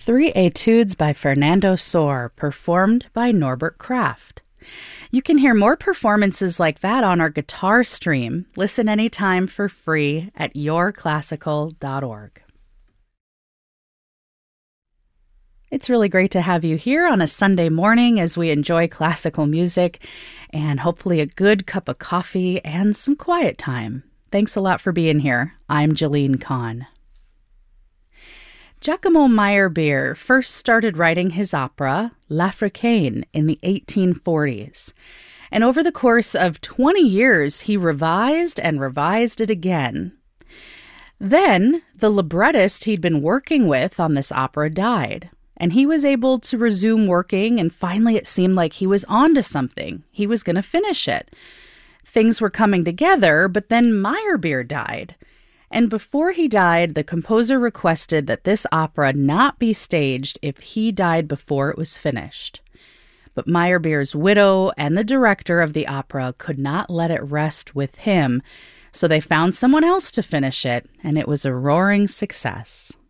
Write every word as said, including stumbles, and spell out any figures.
Three Etudes by Fernando Sor, performed by Norbert Kraft. You can hear more performances like that on our guitar stream. Listen anytime for free at your classical dot org. It's really great to have you here on a Sunday morning as we enjoy classical music and hopefully a good cup of coffee and some quiet time. Thanks a lot for being here. I'm Jalene Kahn. Giacomo Meyerbeer first started writing his opera, L'Africaine, in the eighteen forties. And over the course of twenty years, he revised and revised it again. Then, the librettist he'd been working with on this opera died, and he was able to resume working, and finally it seemed like he was onto something. He was going to finish it. Things were coming together, but then Meyerbeer died. And before he died, the composer requested that this opera not be staged if he died before it was finished. But Meyerbeer's widow and the director of the opera could not let it rest with him, so they found someone else to finish it, and it was a roaring success.